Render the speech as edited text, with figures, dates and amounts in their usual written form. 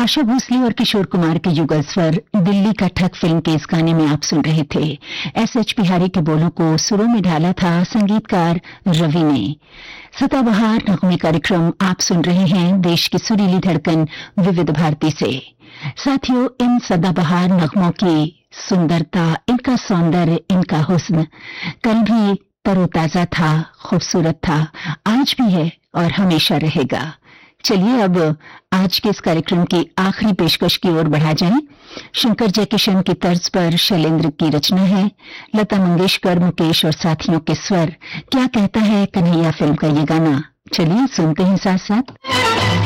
आशा भोसले और किशोर कुमार के युगल स्वर दिल्ली का ठग फिल्म के इस गाने में आप सुन रहे थे। एस.एच. बिहारी के बोलों को सुरों में ढाला था संगीतकार रवि ने। सदाबहार नगमे कार्यक्रम आप सुन रहे हैं देश की सुरीली धड़कन विविध भारती से। साथियों, इन सदाबहार नगमों की सुंदरता, इनका सौंदर्य, इनका हुस्न कल भी तरोताजा था, खूबसूरत था, आज भी है और हमेशा रहेगा। चलिए अब आज के इस कार्यक्रम की आखिरी पेशकश की ओर बढ़ा जाएं। शंकर जयकिशन की तर्ज पर शैलेंद्र की रचना है, लता मंगेशकर, मुकेश और साथियों के स्वर। क्या कहता है कन्हैया फिल्म का ये गाना, चलिए सुनते हैं साथ साथ।